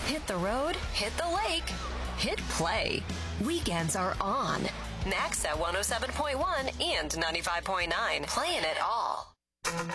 Hit the road, hit the lake, hit play. Weekends are on. Max at 107.1 and 95.9. Playing it all.